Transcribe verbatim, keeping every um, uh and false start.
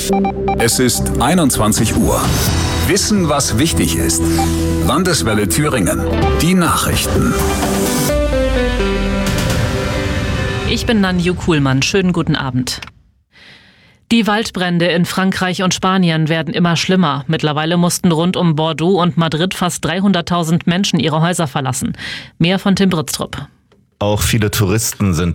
Es ist einundzwanzig Uhr. Wissen, was wichtig ist. Landeswelle Thüringen. Die Nachrichten. Ich bin Nanju Kuhlmann. Schönen guten Abend. Die Waldbrände in Frankreich und Spanien werden immer schlimmer. Mittlerweile mussten rund um Bordeaux und Madrid fast dreihunderttausend Menschen ihre Häuser verlassen. Mehr von Tim Britztrup. Auch viele Touristen sind